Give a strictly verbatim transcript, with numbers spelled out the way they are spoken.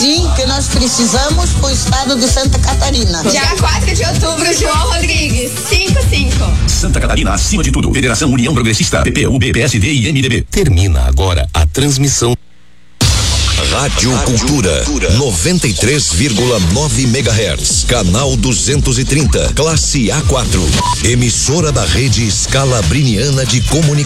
sim que nós precisamos para o estado de Santa Catarina. Dia quatro de outubro, João Rodrigues, cinco cinco. Santa Catarina, acima de tudo. Federação União Progressista, P P U B, P S D e M D B. Termina agora a transmissão. Rádio Cultura, noventa e três vírgula nove megahertz, canal duzentos e trinta, classe A quatro, emissora da rede Scalabriniana de Comunicação.